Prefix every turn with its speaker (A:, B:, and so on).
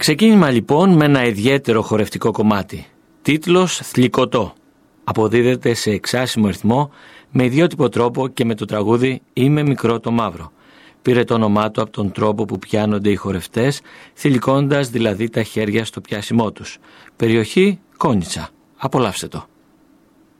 A: Ξεκίνημα λοιπόν με ένα ιδιαίτερο χορευτικό κομμάτι. Τίτλος «Θλικωτό». Αποδίδεται σε εξάσιμο ρυθμό, με ιδιότυπο τρόπο και με το τραγούδι «Είμαι μικρό το μαύρο». Πήρε το όνομά του από τον τρόπο που πιάνονται οι χορευτές, θηλυκώντας δηλαδή τα χέρια στο πιάσιμό τους. Περιοχή Κόνιτσα. Απολαύστε το.